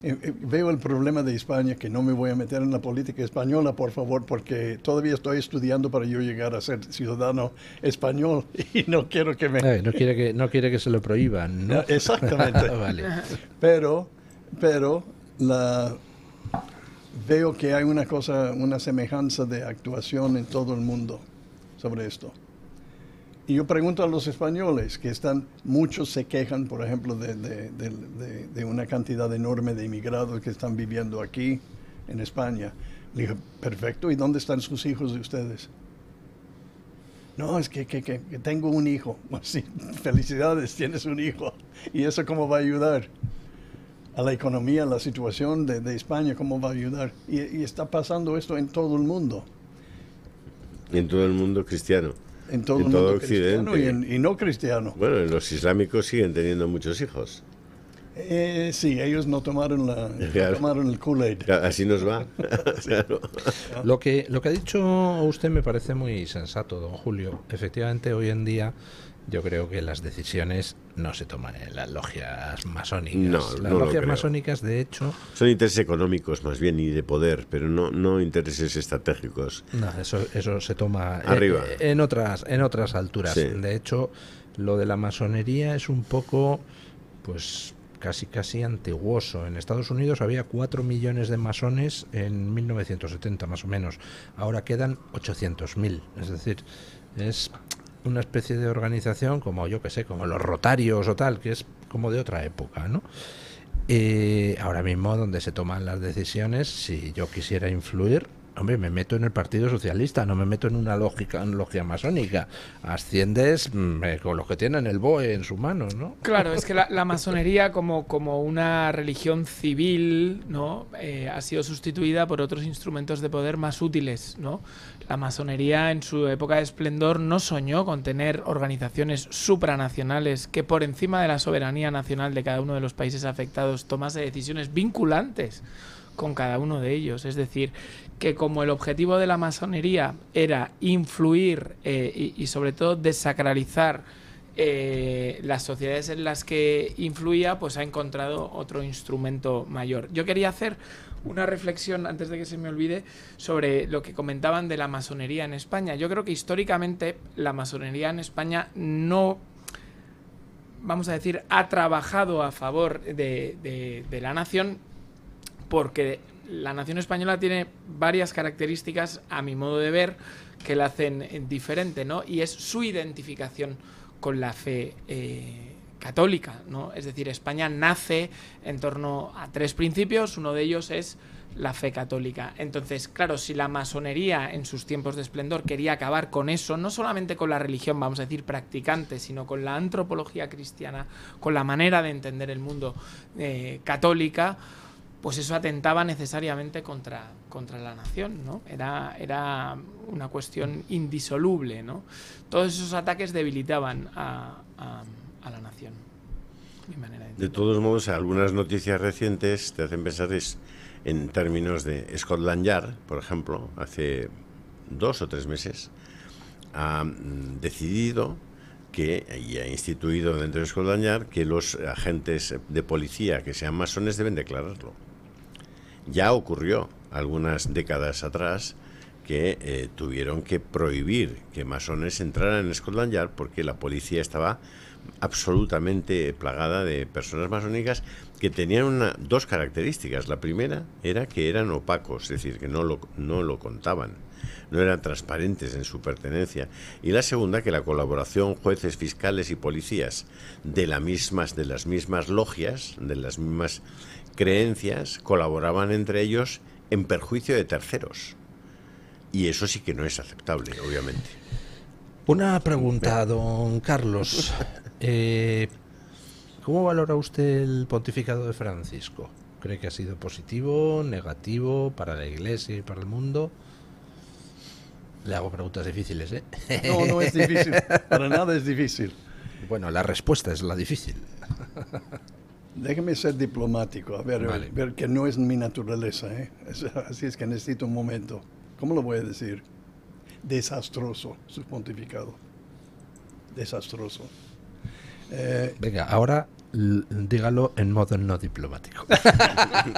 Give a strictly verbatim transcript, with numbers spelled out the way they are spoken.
Eh, eh, Veo el problema de España, que no me voy a meter en la política española, por favor, porque todavía estoy estudiando para yo llegar a ser ciudadano español y no quiero que me... Eh, no quiere que no quiere que se lo prohíban, ¿no? Exactamente. Vale. Pero, pero la, veo que hay una cosa, una semejanza de actuación en todo el mundo sobre esto. Y yo pregunto a los españoles, que están, muchos se quejan, por ejemplo, de, de, de, de, de una cantidad enorme de inmigrados que están viviendo aquí, en España. Le dije, perfecto, ¿y dónde están sus hijos de ustedes? No, es que, que, que, que tengo un hijo. Bueno, sí, felicidades, tienes un hijo. ¿Y eso cómo va a ayudar a la economía, a la situación de, de España? ¿Cómo va a ayudar? Y, y está pasando esto en todo el mundo. En todo el mundo cristiano. En todo en el todo mundo Occidente. cristiano y, en, y no cristiano. Bueno, los islámicos siguen teniendo muchos hijos. Eh, sí, ellos no tomaron, la, Claro. no tomaron el Kool-Aid. Claro, así nos va. Claro. Lo que, lo que ha dicho usted me parece muy sensato, don Julio. Efectivamente, hoy en día yo creo que las decisiones no se toman en las logias masónicas. No, las no lo logias creo. masónicas, de hecho... Son intereses económicos más bien y de poder, pero no, no intereses estratégicos. No, eso, eso se toma Arriba. eh, en otras, en otras alturas. Sí. De hecho, lo de la masonería es un poco, pues, casi casi antiguoso. En Estados Unidos había cuatro millones de masones en mil novecientos setenta, más o menos. Ahora quedan ochocientos mil. Es decir, es una especie de organización como, yo que sé, como los Rotarios o tal, que es como de otra época, ¿no? Eh, ahora mismo, donde se toman las decisiones, si yo quisiera influir, hombre, me meto en el Partido Socialista, no me meto en una lógica, en logia masónica. Asciendes mm, eh, con los que tienen el B O E en su mano, ¿no? Claro, es que la, la masonería como, como una religión civil, ¿no? Eh, ha sido sustituida por otros instrumentos de poder más útiles, ¿no? La masonería en su época de esplendor no soñó con tener organizaciones supranacionales que por encima de la soberanía nacional de cada uno de los países afectados tomase decisiones vinculantes con cada uno de ellos. Es decir, que como el objetivo de la masonería era influir eh, y, y sobre todo desacralizar eh, las sociedades en las que influía, pues ha encontrado otro instrumento mayor. Yo quería hacer una reflexión, antes de que se me olvide, sobre lo que comentaban de la masonería en España. Yo creo que históricamente la masonería en España no, vamos a decir, ha trabajado a favor de, de, de la nación, porque la nación española tiene varias características, a mi modo de ver, que la hacen diferente, ¿no? Y es su identificación con la fe eh, católica, ¿no? Es decir, España nace en torno a tres principios, uno de ellos es la fe católica. Entonces, claro, si la masonería en sus tiempos de esplendor quería acabar con eso, no solamente con la religión, vamos a decir, practicante, sino con la antropología cristiana, con la manera de entender el mundo eh, católica, pues eso atentaba necesariamente contra, contra la nación, ¿no? Era, era una cuestión indisoluble, ¿no? Todos esos ataques debilitaban a, a, a la nación. Mi manera de, de todos modos, algunas noticias recientes te hacen pensar es, en términos de Scotland Yard, por ejemplo, hace dos o tres meses, ha decidido que, y ha instituido dentro de Scotland Yard, que los agentes de policía que sean masones deben declararlo. Ya ocurrió algunas décadas atrás que eh, tuvieron que prohibir que masones entraran en Scotland Yard porque la policía estaba absolutamente plagada de personas masónicas que tenían una, dos características. La primera era que eran opacos, es decir, que no lo, no lo contaban, no eran transparentes en su pertenencia. Y la segunda, que la colaboración jueces, fiscales y policías de, la mismas, de las mismas logias, de las mismas creencias, colaboraban entre ellos en perjuicio de terceros. Y eso sí que no es aceptable, obviamente. Una pregunta, don Carlos. Eh, ¿Cómo valora usted el pontificado de Francisco? ¿Cree que ha sido positivo, negativo para la Iglesia y para el mundo? Le hago preguntas difíciles, ¿eh? No, no es difícil. Para nada es difícil. Bueno, la respuesta es la difícil. Déjeme ser diplomático, a ver, Vale. ver que no es mi naturaleza, ¿eh? Así es que necesito un momento. ¿Cómo lo voy a decir? Desastroso su pontificado. Desastroso. Eh, Venga, ahora l- dígalo en modo no diplomático.